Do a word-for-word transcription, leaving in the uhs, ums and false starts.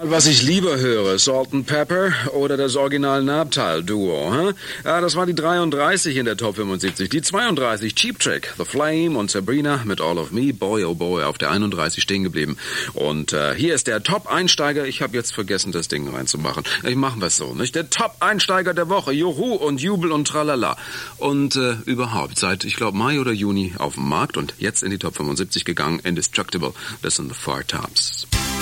Was ich lieber höre, Salt and Pepper oder das Original Nabtal-Duo. Hm? Ja, das war die dreiunddreißig in der Top fünfundsiebzig. Die zweiunddreißig, Cheap Trick, The Flame und Sabrina mit All of Me. Boy, oh boy, auf der einunddreißig stehen geblieben. Und äh, hier ist der Top-Einsteiger. Ich habe jetzt vergessen, das Ding reinzumachen. Ich machen wir es so, nicht? Der Top-Einsteiger der Woche. Juhu und Jubel und Tralala. Und äh, überhaupt seit, ich glaube, Mai oder Juni auf dem Markt und jetzt in die Top fünfundsiebzig gegangen. Indestructible. Listen the Four Tops.